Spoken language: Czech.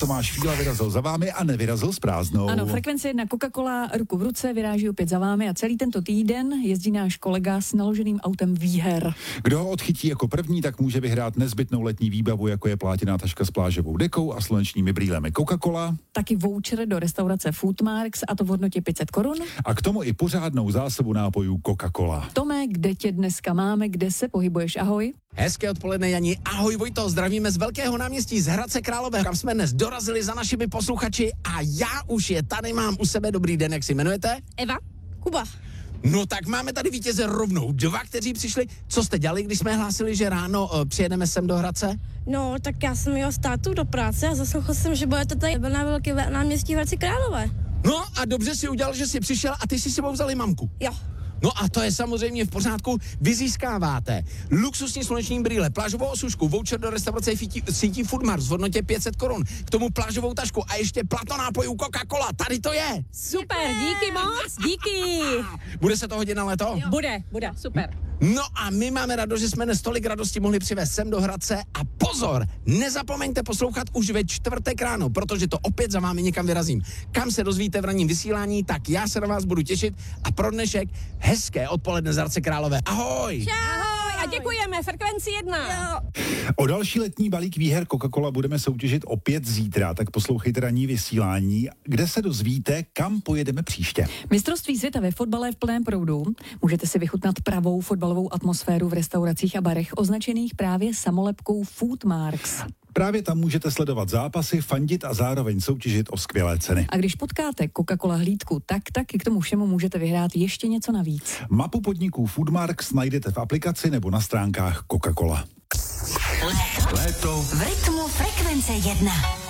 Tomáš Fíla vyrazil za vámi a nevyrazil s prázdnou. Ano, Frekvence 1 Coca-Cola ruku v ruce vyráží opět za vámi a celý tento týden jezdí náš kolega s naloženým autem výher. Kdo ho odchytí jako první, tak může vyhrát nezbytnou letní výbavu, jako je plátěná taška s plážovou dekou a slunečními brýlemi Coca-Cola. Taky voucher do restaurace Foodmarks, a to v hodnotě 500 korun. A k tomu i pořádnou zásobu nápojů Coca-Cola. Tome, kde tě dneska máme, kde se pohybuješ, ahoj? Hezké odpoledne, Jani. Ahoj, Vojto, zdravíme z Velkého náměstí z Hradce Králové, kam jsme dnes dorazili za našimi posluchači a já už je tady mám u sebe. Dobrý den, jak si jmenujete? Eva, Kuba. No tak máme tady vítěze rovnou 2, kteří přišli. Co jste dělali, když jsme hlásili, že ráno přijedeme sem do Hradce? No, tak já jsem jel s tátou do práce a zaslouchal jsem, že budete tady na Velké náměstí v Hradci Králové. No a dobře si udělal, že jsi přišel a ty si sebou vzali mamku. Jo. No a to je samozřejmě v pořádku. Vy získáváte luxusní sluneční brýle, plážovou osušku, voucher do restaurace sítí Foodmarks v hodnotě 500 korun, k tomu plážovou tašku a ještě plato nápojů Coca-Cola. Tady to je. Super, díky moc, díky. Bude se to hodit na leto? Jo. Bude, super. No a my máme radost, že jsme dnes tolik radosti mohli přivést sem do Hradce a pozor, nezapomeňte poslouchat už ve čtvrtek ráno, protože to opět za vámi někam vyrazím. Kam se dozvíte v ranním vysílání, tak já se na vás budu těšit a pro dnešek hezké odpoledne z Hradce Králové. Ahoj! Ahoj a děkujeme, Frekvenci 1. Jo. O další letní balík výher Coca-Cola budeme soutěžit opět zítra, tak poslouchejte ranní vysílání, kde se dozvíte, kam pojedeme příště. Mistrovství světa ve fotbale v plném proudu. Můžete si vychutnat pravou fotbalovou atmosféru v restauracích a barech označených právě samolepkou Foodmarks. Právě tam můžete sledovat zápasy, fandit a zároveň soutěžit o skvělé ceny. A když potkáte Coca-Cola hlídku, tak taky k tomu všemu můžete vyhrát ještě něco navíc. Mapu podniků Foodmarks najdete v aplikaci nebo na stránkách Coca-Cola. Léto v rytmu Frekvence 1.